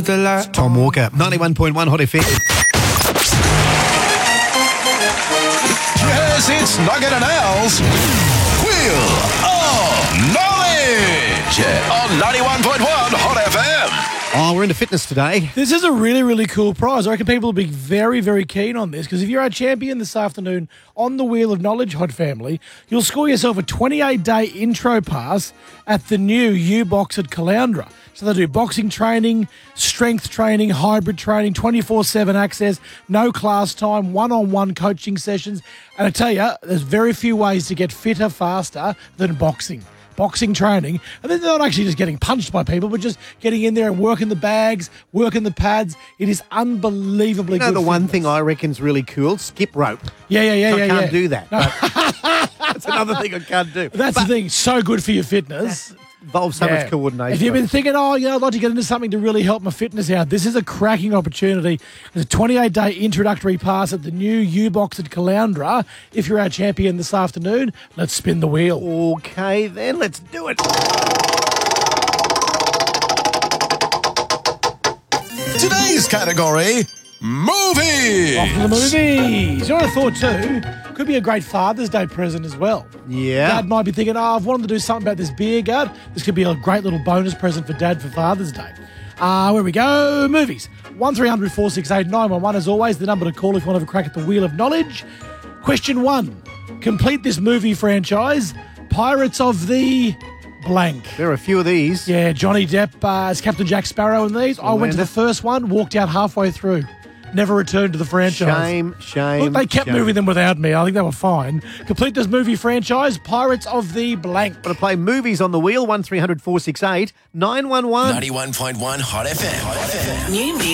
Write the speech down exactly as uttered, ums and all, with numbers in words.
It's Tom Walker, ninety-one point one Hot F M. Yes, it's Nugget and Al's Wheel of Knowledge on ninety-one point one Hot F M. Oh, we're into fitness today. This is a really, really cool prize. I reckon people will be very, very keen on this because if you're our champion this afternoon on the Wheel of Knowledge, Hot Family, you'll score yourself a twenty-eight day intro pass at the new U-Box at Caloundra. So they do boxing training, strength training, hybrid training, twenty-four seven access, no class time, one-on-one coaching sessions. And I tell you, there's very few ways to get fitter faster than boxing. Boxing training, and then they're not actually just getting punched by people, but just getting in there and working the bags, working the pads. It is unbelievably You know good. the one fitness. thing I reckon's really cool? Skip rope. Yeah, yeah, yeah, So yeah. I can't yeah. do that. but That's another thing I can't do. That's But the thing. So good for your fitness. involves so Yeah. much coordination. If you've been thinking, oh, yeah, I'd like to get into something to really help my fitness out, this is a cracking opportunity. There's a twenty-eight day introductory pass at the new U-Box at Caloundra. If you're our champion this afternoon, let's spin the wheel. Okay, then let's do it. Today's category, movies. Off to the movies. You know what I thought too? Could be a great Father's Day present as well. Yeah. Dad might be thinking, oh, I've wanted to do something about this beer gut. This could be a great little bonus present for Dad for Father's Day. Uh, where we go? Movies. one three hundred four six eight nine one one, as always, the number to call if you want to have a crack at the Wheel of Knowledge. Question one. Complete this movie franchise. Pirates of the blank. There are a few of these. Yeah, Johnny Depp uh, as Captain Jack Sparrow in these. I went to Orlando. the first one, walked out halfway through. Never returned to the franchise. Shame, shame. Look, they kept shame. moving them without me. I think they were fine. Complete this movie franchise, Pirates of the blank. Want to play movies on the wheel? one three hundred four six eight nine one one. ninety-one point one Hot F M. New